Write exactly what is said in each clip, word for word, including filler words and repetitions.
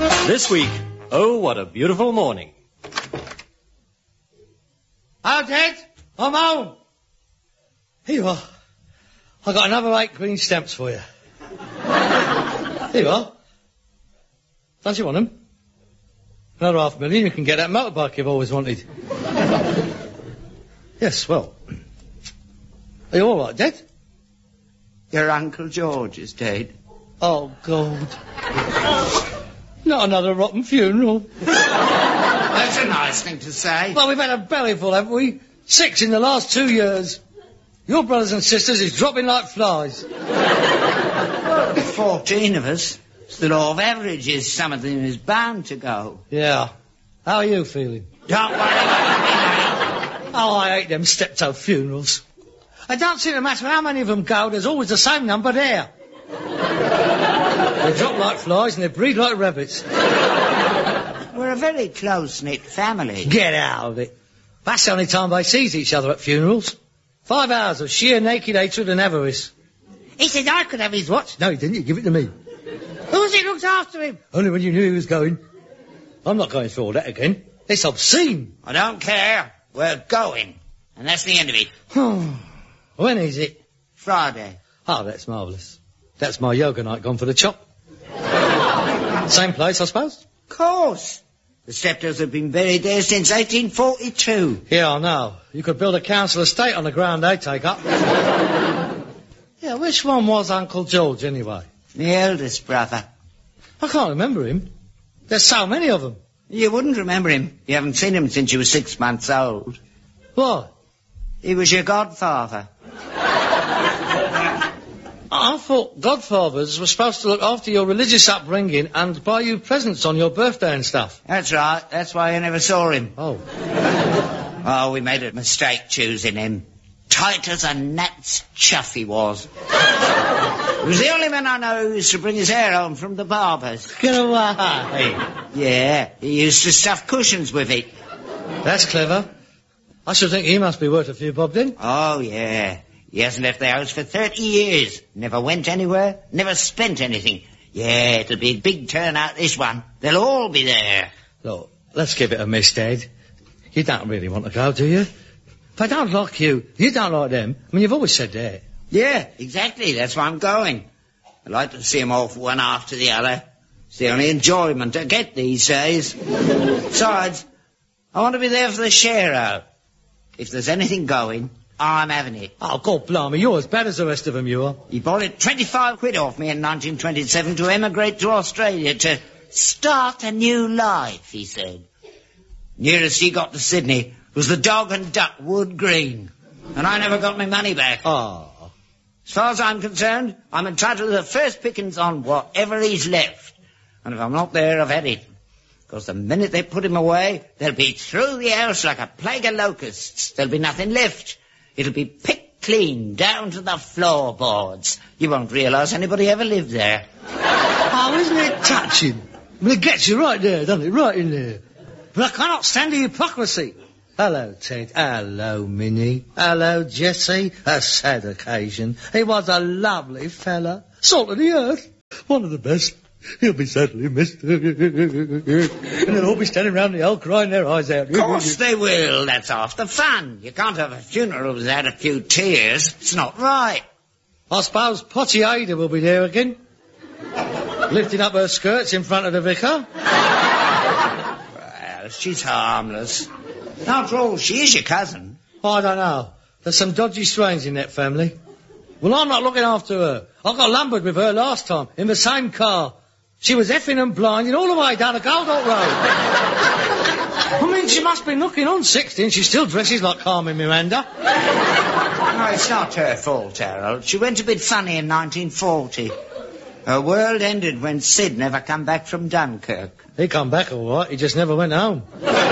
This week, oh, what a beautiful morning. Oh, Dad, I'm home. Here you are. I got another eight green stamps for you. Here you are. Don't you want them? Another half million, you can get that motorbike you've always wanted. Yes, well. Are you all right, Dad? Your Uncle George is dead. Oh, God. Not another rotten funeral. That's a nice thing to say. Well, we've had a bellyful, haven't we? Six in the last two years. Your brothers and sisters is dropping like flies. Fourteen of us. It's the law of averages. Some of them is bound to go. Yeah. How are you feeling? Don't worry about me. Oh, I hate them steptoe funerals. It don't seem to matter how many of them go, there's always the same number there. They drop like flies and they breed like rabbits. We're a very close-knit family. Get out of it. That's the only time they sees each other at funerals. Five hours of sheer naked hatred and avarice. He said I could have his watch. No, he didn't. You give it to me. Who's it looked after him? Only when you knew he was going. I'm not going through all that again. It's obscene. I don't care. We're going. And that's the end of it. When is it? Friday. Oh, that's marvellous. That's my yoga night gone for the chop. Same place, I suppose? Of course. The Steptoes have been buried there since eighteen forty-two. Yeah, I know. You could build a council estate on the ground they take up. Yeah, which one was Uncle George, anyway? The eldest brother. I can't remember him. There's so many of them. You wouldn't remember him. You haven't seen him since you were six months old. What? He was your godfather. I thought godfathers were supposed to look after your religious upbringing and buy you presents on your birthday and stuff. That's right. That's why I never saw him. Oh. Oh, we made a mistake choosing him. Tight as a gnat's chuff he was. He was the only man I know who used to bring his hair home from the barber's. Get away. Yeah, he used to stuff cushions with it. That's clever. I should think he must be worth a few bob then. Oh, yeah. He hasn't left the house for thirty years. Never went anywhere. Never spent anything. Yeah, it'll be a big turnout, this one. They'll all be there. Look, let's give it a miss, Dad. You don't really want to go, do you? If I don't like you, you don't like them. I mean, you've always said that. Yeah, exactly. That's why I'm going. I like to see 'em off one after the other. It's the only enjoyment I get these days. Besides, I want to be there for the share-out. If there's anything going, I'm having it. Oh, God blimey, you're as bad as the rest of them, you are. He borrowed twenty-five quid off me in nineteen twenty-seven to emigrate to Australia to start a new life, he said. Nearest he got to Sydney was the Dog and Duck Wood Green. And I never got my money back. Oh. As far as I'm concerned, I'm entitled to the first pickings on whatever he's left. And if I'm not there, I've had it. Because the minute they put him away, they'll be through the house like a plague of locusts. There'll be nothing left. It'll be picked clean down to the floorboards. You won't realise anybody ever lived there. Oh, isn't it touching? I mean, it gets you right there, doesn't it? Right in there. But I cannot stand the hypocrisy. Hello, Ted. Hello, Minnie. Hello, Jessie. A sad occasion. He was a lovely fella. Salt of the earth. One of the best. He'll be sadly missed. And they'll all be standing round the hole crying their eyes out. Of course they will. That's half the fun. You can't have a funeral without a few tears. It's not right. I suppose Potty Ada will be there again. Lifting up her skirts in front of the vicar. Well, she's harmless. After all, she is your cousin. I don't know. There's some dodgy strains in that family. Well, I'm not looking after her. I got lumbered with her last time, in the same car. She was effing and blinding all the way down the Goldhawk Road. I mean, she must be looking on sixty and she still dresses like Carmen Miranda. No, it's not her fault, Harold. She went a bit funny in nineteen forty. Her world ended when Sid never come back from Dunkirk. He come back all right, he just never went home.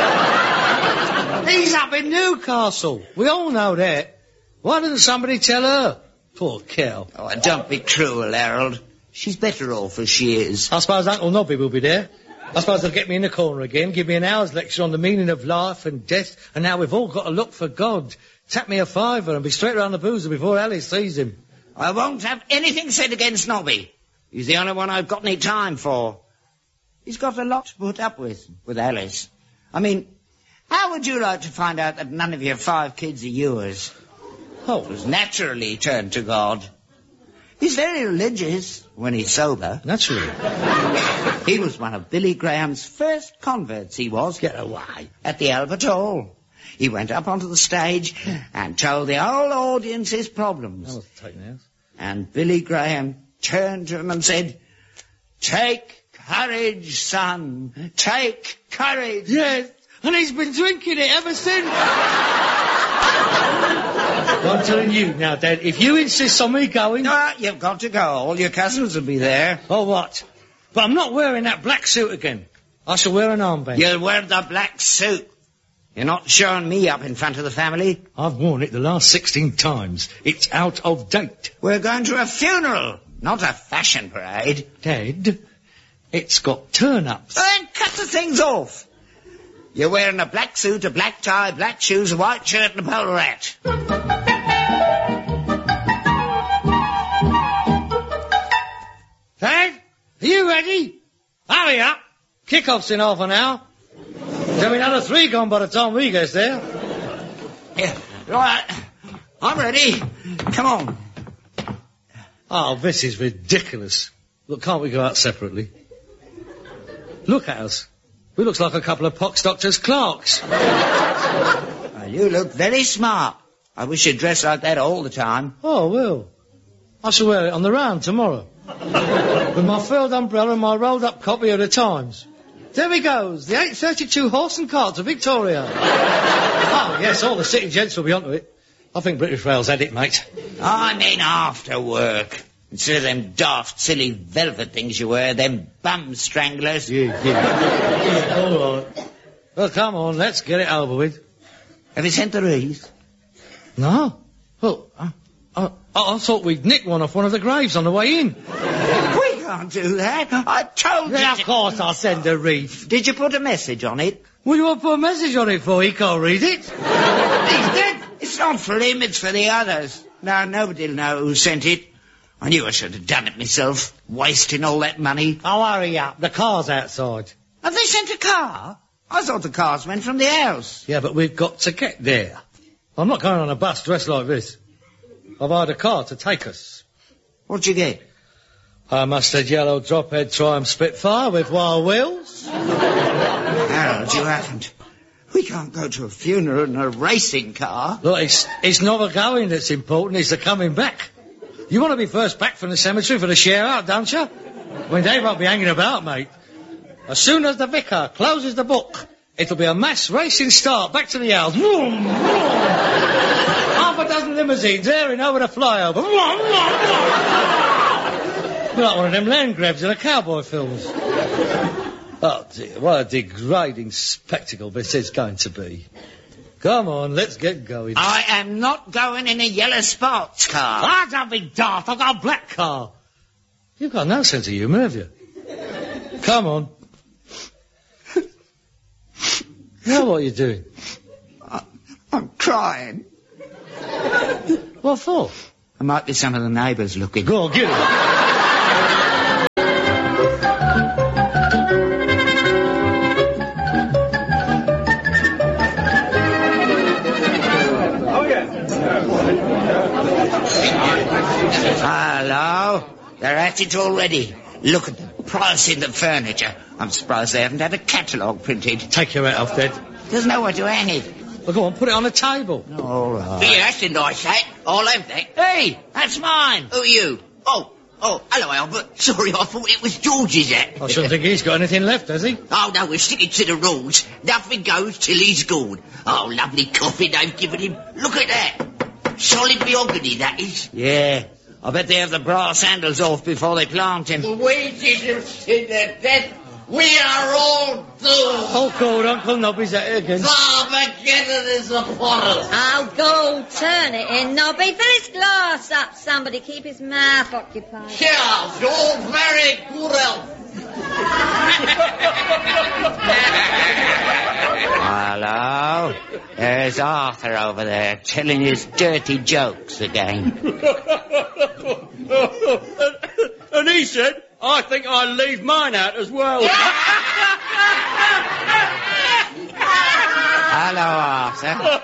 He's up in Newcastle. We all know that. Why didn't somebody tell her? Poor cow. Oh, don't be cruel, Harold. She's better off as she is. I suppose Uncle Nobby will be there. I suppose they'll get me in the corner again, give me an hour's lecture on the meaning of life and death, and how we've all got to look for God. Tap me a fiver and be straight round the boozer before Alice sees him. I won't have anything said against Nobby. He's the only one I've got any time for. He's got a lot to put up with, with Alice. I mean, how would you like to find out that none of your five kids are yours? Oh, it was naturally turned to God. He's very religious when he's sober. Naturally. He was one of Billy Graham's first converts, he was. Get away. At the Albert Hall. He went up onto the stage and told the whole audience his problems. That was taken out. And Billy Graham turned to him and said, "Take courage, son. Take courage." Yes, and he's been drinking it ever since. I'm telling you now, Dad, if you insist on me going... No, you've got to go. All your cousins will be there. Oh, what? But I'm not wearing that black suit again. I shall wear an armband. You'll wear the black suit. You're not showing me up in front of the family. I've worn it the last sixteen times. It's out of date. We're going to a funeral, not a fashion parade. Dad, it's got turn-ups. Then cut the things off. You're wearing a black suit, a black tie, black shoes, a white shirt and a bowler hat. Dad, are you ready? Hurry up. Kick-off's in half an hour. There'll be another three gone by the time we get there. Yeah, right. I'm ready. Come on. Oh, this is ridiculous. Look, can't we go out separately? Look at us. We look like a couple of pox doctors' clerks. Well, you look very smart. I wish you'd dress like that all the time. Oh, well. I shall wear it on the round tomorrow. With my furled umbrella and my rolled-up copy of the Times. There he goes, the eight thirty-two horse and cart to Victoria. Oh, yes, all the city gents will be onto it. I think British Rail's had it, mate. I mean after work. Instead of them daft, silly velvet things you wear, them bum stranglers. Yeah, yeah. Yeah, all right. Well, come on, let's get it over with. Have you sent the wreath? No. Well, I, I, I thought we'd nicked one off one of the graves on the way in. We can't do that. I told you. Yeah, of to... course I'll send a wreath. Did you put a message on it? What do you want to put a message on it for? He can't read it. He's dead. It's not for him, it's for the others. Now, nobody'll know who sent it. I knew I should have done it myself, wasting all that money. Oh, hurry up. The car's outside. Have they sent a car? I thought the cars went from the house. Yeah, but we've got to get there. I'm not going on a bus dressed like this. I've hired a car to take us. What'd you get? A mustard yellow drop-head Triumph Spitfire with wild wheels. Harold, you haven't. We can't go to a funeral in a racing car. Look, it's, it's not the going that's important, it's the coming back. You want to be first back from the cemetery for the share out, don't you? I mean, they won't be hanging about, mate. As soon as the vicar closes the book, it'll be a mass racing start back to the house. Vroom, vroom. Half a dozen limousines airing over the flyover. Vroom, vroom, vroom. Like one of them land grabs in the cowboy films. Oh, dear, what a degrading spectacle this is going to be. Come on, let's get going. I am not going in a yellow sports car. Ah, don't be daft. I've got a black car. You've got no sense of humour, have you? Come on. Now what are you doing? I, I'm crying. What for? There might be some of the neighbours looking. Go on, get it. Hello? They're at it already. Look at the price in the furniture. I'm surprised they haven't had a catalogue printed. Take your hat off, Dad. There's nowhere to hang it. Well, go on, put it on the table. Oh, all right. Yeah, that's a nice hat. I'll have that. Hey, that's mine. Who are you? Oh, oh, hello, Albert. Sorry, I thought it was George's hat. I shouldn't think he's got anything left, has he? Oh, no, we're sticking to the rules. Nothing goes till he's gone. Oh, lovely coffee they've given him. Look at that. Solid mahogany, that is. Yeah, I bet they have the brass handles off before they plant him. We didn't see the death. We are all doomed. Oh, God, Uncle Nobby's at it again. Armageddon is upon us. Oh, go turn it in, Nobby. Fill his glass up, somebody. Keep his mouth occupied. Cheers, you're very good health. Hello? There's Arthur over there telling his dirty jokes again. And he said, I think I'll leave mine out as well. Hello, Arthur.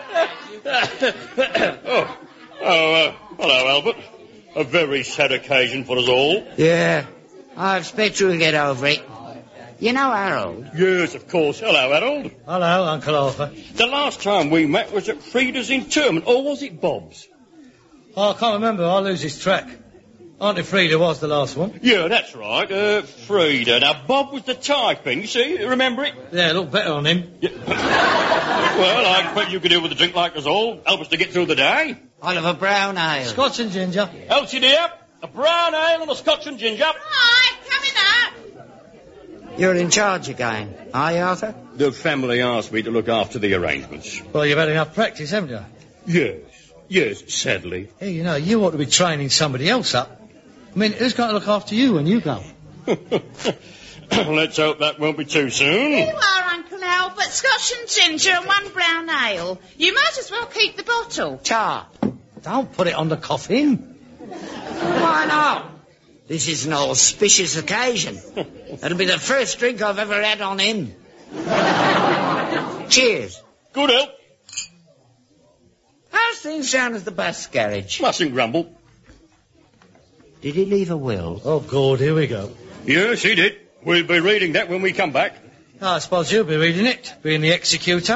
oh, oh uh, hello, Albert. A very sad occasion for us all. Yeah, I expect you'll get over it. You know Harold? Yes, of course. Hello, Harold. Hello, Uncle Arthur. The last time we met was at Frida's interment, or was it Bob's? Oh, I can't remember. I lose his track. Auntie Frida was the last one. Yeah, that's right. Uh, Frida. Now, Bob was the typing, you see? Remember it? Yeah, look better on him. Yeah. Well, I expect you could do with a drink like us all. Help us to get through the day. I'll have a brown ale. Scotch and ginger. Elsie, dear, a brown ale and a Scotch and ginger. Right, coming up. You're in charge again, are you, Arthur? The family asked me to look after the arrangements. Well, you've had enough practice, haven't you? Yes, yes, sadly. Hey, you know, you ought to be training somebody else up. I mean, who's going to look after you when you go? Let's hope that won't be too soon. Here you are, Uncle Albert. Scotch and ginger and one brown ale. You might as well keep the bottle. Tar. Don't put it on the coffin. Why not? This is an auspicious occasion. It'll be the first drink I've ever had on him. Cheers. Good help. How's things down at the bus garage? Mustn't grumble. Did he leave a will? Oh, God, here we go. Yes, he did. We'll be reading that when we come back. Oh, I suppose you'll be reading it, being the executor.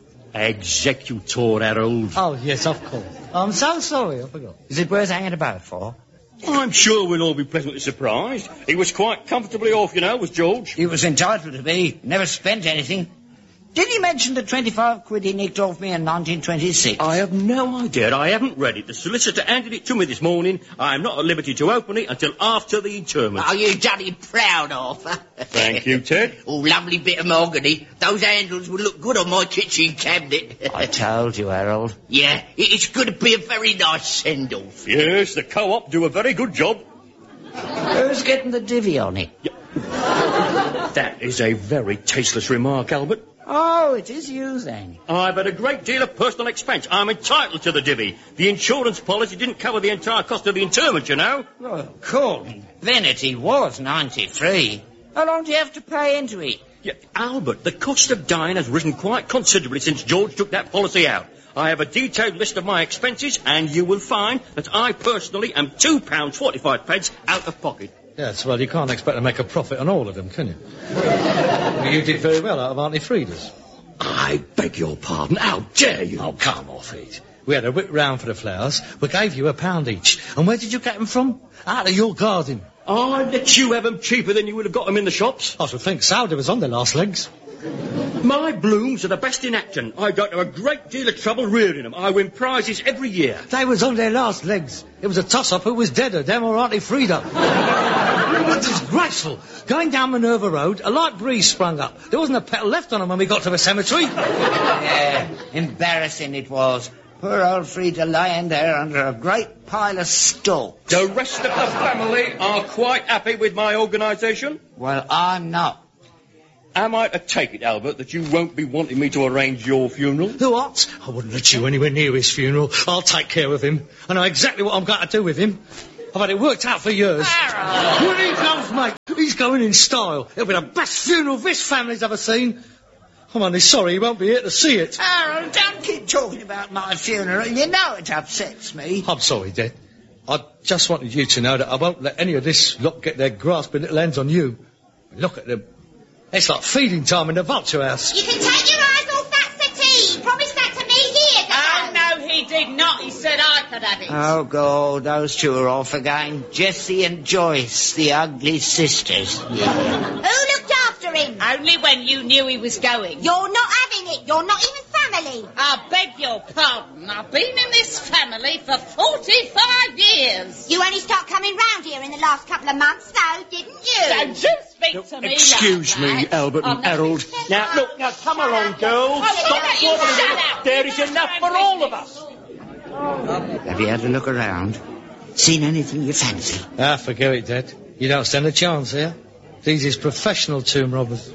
Executor, Harold. Oh, yes, of course. I'm so sorry, I forgot. Is it worth hanging about for? I'm sure we'll all be pleasantly surprised. He was quite comfortably off, you know, was George. He was entitled to be. Never spent anything. Did he mention the twenty-five quid he nicked off me in nineteen twenty-six? I have no idea. I haven't read it. The solicitor handed it to me this morning. I am not at liberty to open it until after the interment. Oh, you done him proud, Arthur. Thank you, Ted. Oh, lovely bit of mahogany. Those handles would look good on my kitchen cabinet. I told you, Harold. Yeah, it- it's going to be a very nice send-off. Yes, the co-op do a very good job. Who's getting the divvy on it? That is a very tasteless remark, Albert. Oh, it is you, then. I've had a great deal of personal expense. I'm entitled to the divvy. The insurance policy didn't cover the entire cost of the interment, you know. Oh, Colton Bennett, he was ninety-three. How long do you have to pay into it? Yeah, Albert, the cost of dying has risen quite considerably since George took that policy out. I have a detailed list of my expenses, and you will find that I personally am two pounds forty-five pence out of pocket. Yes, well, you can't expect to make a profit on all of them, can you? Well, you did very well out of Auntie Frida's. I beg your pardon. How dare you? Oh, come off it. We had a whip round for the flowers. We gave you a pound each. And where did you get them from? Out of your garden. I let you have them cheaper than you would have got them in the shops. I should think so. They was on their last legs. My blooms are the best in Acton. I go to a great deal of trouble rearing them. I win prizes every year. They was on their last legs. It was a toss-up who was deader, them or Auntie Frida. It was disgraceful. Going down Minerva Road, a light breeze sprung up. There wasn't a petal left on them when we got to the cemetery. Yeah, embarrassing it was. Poor old Frida lying there under a great pile of stalks. The rest of the family are quite happy with my organisation. Well, I'm not. Am I to take it, Albert, that you won't be wanting me to arrange your funeral? The what? I wouldn't let you anywhere near his funeral. I'll take care of him. I know exactly what I'm going to do with him. I've had it worked out for years. Harold! When he comes, mate, he's going in style. It'll be the best funeral this family's ever seen. I'm only sorry he won't be here to see it. Harold, don't keep talking about my funeral. You know it upsets me. I'm sorry, Dad. I just wanted you to know that I won't let any of this lot get their grasping little hands on you. Look at them. It's like feeding time in the vulture house. You can take your eyes off that settee. He promised that to me years ago. Oh, no, he did not. He said I could have it. Oh, God, those two are off again. Jessie and Joyce, the ugly sisters. Yeah. Who looked after him? Only when you knew he was going. You're not having it. You're not even family. I beg your pardon. I've been in this family for forty-five years. You only start coming round here in the last couple of months, though, didn't you? Don't you speak to me Excuse like me, that. Albert and I'm not- Harold. Now, look, now, come along, girls. Oh, Stop you swaddling shut it. up. There is enough for all of us. Have you had a look around? Seen anything you fancy? Ah, forget it, Dad. You don't stand a chance here. These is professional tomb robbers.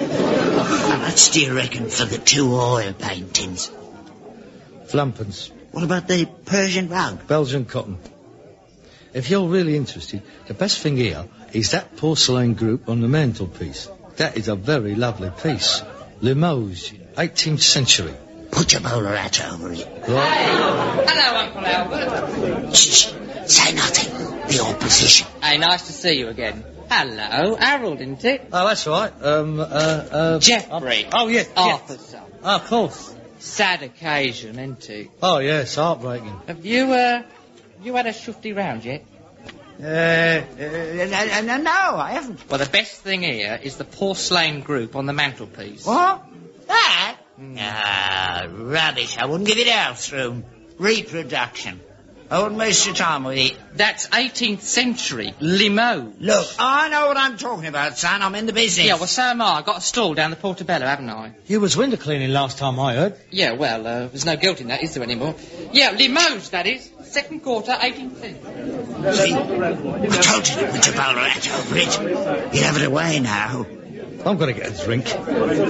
How much do you reckon for the two oil paintings? Flumpence. What about the Persian rug? Belgian cotton. If you're really interested, the best thing here is that porcelain group on the mantelpiece. that is a very lovely piece. Limoges, eighteenth century. Put your bowler hat over it. Right. Hello, Uncle Albert. Shh, say nothing. The opposition. Hey, nice to see you again. Hello, Harold, isn't it? Oh, that's right. Um, uh, uh... Jeffrey. Oh, yes, Arthur's yes. son. Oh, of course. Sad occasion, isn't it? Oh, yes, heartbreaking. Have you, uh, you had a shufty round yet? Uh, uh, no, no, I haven't. Well, the best thing here is the porcelain group on the mantelpiece. What? That? Mm. Ah, rubbish. I wouldn't give it house room. Reproduction. I wouldn't waste your time with it. That's eighteenth century. Limoges. Look, I know what I'm talking about, son. I'm in the business. Yeah, well, so am I. I got a stall down the Portobello, haven't I? You was window cleaning last time I heard. Yeah, well, uh, there's no guilt in that, is there anymore? Yeah, Limoges, that is. Second quarter, eighteenth century. See, I told you to put your bowler hat over it. You'd have it away now. I'm going to get a drink. Oh,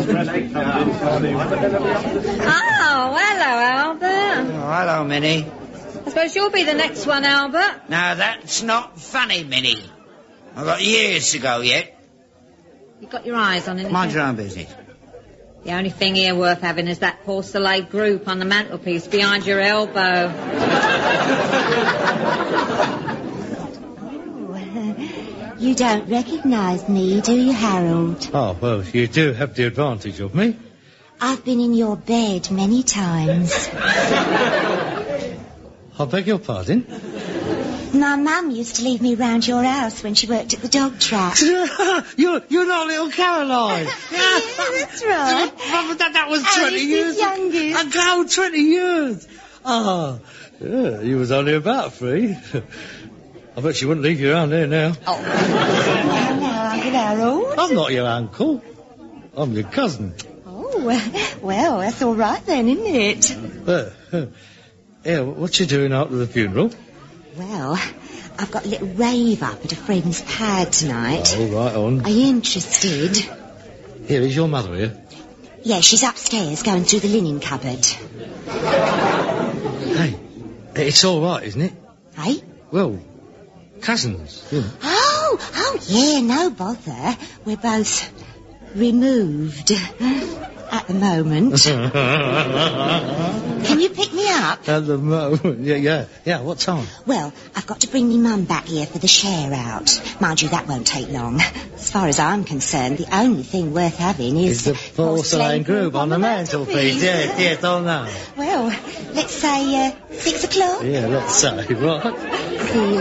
hello, Albert. Oh, hello, Minnie. I suppose you'll be the next one, Albert. Now, that's not funny, Minnie. I've got years to go yet. You've got your eyes on anything? Mind your own business. The only thing here worth having is that porcelain group on the mantelpiece behind your elbow. Oh, you don't recognise me, do you, Harold? Oh, well, you do have the advantage of me. I've been in your bed many times. I beg your pardon? My mum used to leave me round your house when she worked at the dog trap. you're, you're not little Caroline. Yeah, that's right. that, that was twenty years. youngest. ago, twenty years. Oh, yeah, you was only about three. I bet she wouldn't leave you around here now. Oh. Now, now, Uncle Harold. I'm not your uncle. I'm your cousin. Oh, well, that's all right then, isn't it? Uh, yeah, what you doing after the funeral? Well, I've got a little rave up at a friend's pad tonight. Oh, right on. Are you interested? Here, is your mother here? Yeah, she's upstairs going through the linen cupboard. Hey, it's all right, isn't it? Hey? Well, cousins, you know. Oh, oh, yeah, no bother. We're both removed at the moment. Can you pick me up? At the moment, yeah, yeah. Yeah, what time? Well, I've got to bring me mum back here for the share out. Mind you, that won't take long. As far as I'm concerned, the only thing worth having is... Is the porcelain group on the mantelpiece. Yes, yes, I know. Well, let's say uh, six o'clock. Yeah, let's say, right. See you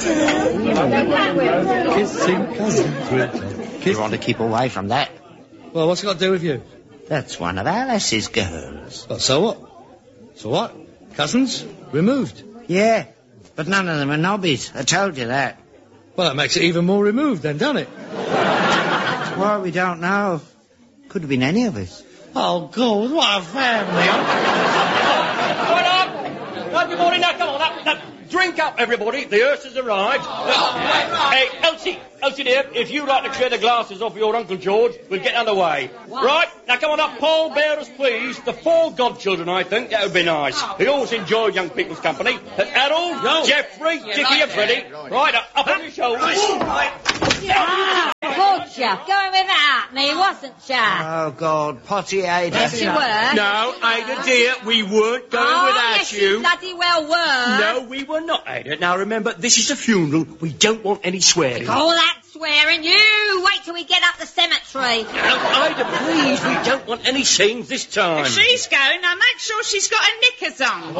later. Kissing cousins, Richard. You want to keep away from that? Well, what's it got to do with you? That's one of Alice's girls. Well, so what? So what? Cousins? Removed? Yeah, but none of them are nobbies. I told you that. Well, that makes it even more removed then, doesn't it? Well, we don't know. Could have been any of us. Oh, God, what a family. What up? Well, good morning. Now, come on. Up, up. Drink up, everybody. The hearse has arrived. Uh, hey, Elsie, Elsie dear, if you'd like to clear the glasses off your Uncle George, we'll get underway. Right, now come on up, Paul, bearers, please. The four godchildren, I think, that would be nice. They always enjoy young people's company. Uh, Harold, Yo. Jeffrey, Yeah, Dickie right and Freddie. there, right. Right, up, up on your shoulders. Ah, good ya. Going without me, wasn't ya? Oh, God, Potty Ada. Yes, you were. No, Ada dear, we weren't going oh, without yes, you. you bloody well were. No, we were not, Ada. Now, remember, this is a funeral. We don't want any swearing. All that swearing. You wait till we get up the cemetery. Now, Ada, please, we don't want any scenes this time. If she's going, now make sure she's got her knickers on.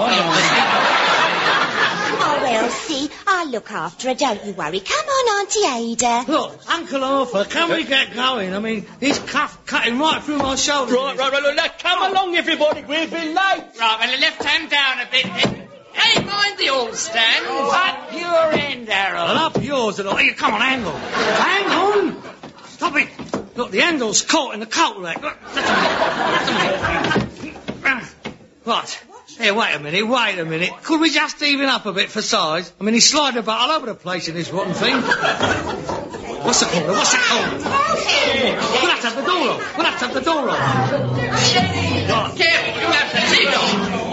Oh, well, see, I'll look after her, don't you worry. Come on, Auntie Ada. Look, Uncle Arthur, can we get going? I mean, his cuff cutting right through my shoulder. Right, right, right, right. Now, come along, everybody. We'll be late. Right, well, the left hand down a bit. Hey, mind the all stand. Up your end, Harold. And up yours, and oh, come on, handle. Hang on. Stop it. Look, the handle's caught in the coat rack. Look, just a minute. Just a minute. Right. Here, wait a minute, wait a minute. Could we just even up a bit for size? I mean, he's sliding about all over the place in this rotten thing. What's the corner? What's the corner? We'll have to have the door off. We'll have to have the door off. Careful, you have to take off.